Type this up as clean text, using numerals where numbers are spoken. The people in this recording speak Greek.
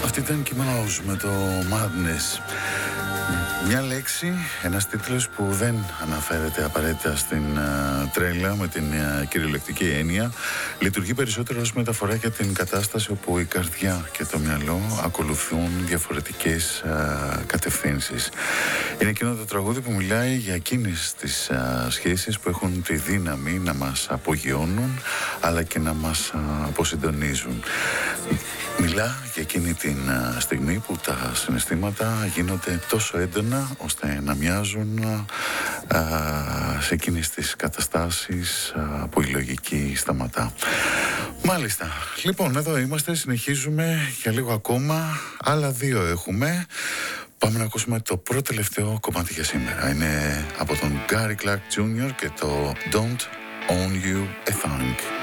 Αυτή ήταν Mickey Mouse με το Madness. Μια λέξη, ένας τίτλος που δεν αναφέρεται απαραίτητα στην τρέλα με την κυριολεκτική έννοια. Λειτουργεί περισσότερο ως μεταφορά για την κατάσταση όπου η καρδιά και το μυαλό ακολουθούν διαφορετικές κατευθύνσεις. Είναι εκείνο το τραγούδι που μιλάει για εκείνες τις σχέσεις που έχουν τη δύναμη να μας απογειώνουν αλλά και να μας αποσυντονίζουν. Μιλά για εκείνη την στιγμή που τα συναισθήματα γίνονται τόσο έντονα ώστε να μοιάζουν σε εκείνες τις καταστάσεις που η λογική σταματά. Μάλιστα. Λοιπόν, εδώ είμαστε, συνεχίζουμε για λίγο ακόμα. Άλλα δύο έχουμε. Πάμε να ακούσουμε το πρώτο τελευταίο κομμάτι για σήμερα. Είναι από τον Gary Clark Jr. και το Don't Own You a Thing.